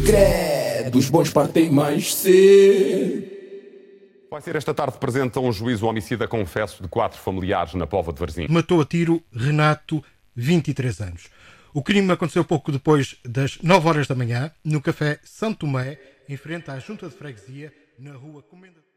credo, os bons partem mais cedo. Vai ser esta tarde presente a um juízo homicida confesso de 4 familiares na Póvoa de Varzim. Matou a tiro Renato, 23 anos. O crime aconteceu pouco depois das 9 horas da manhã, no café São Tomé, em frente à Junta de Freguesia, na rua Comenda...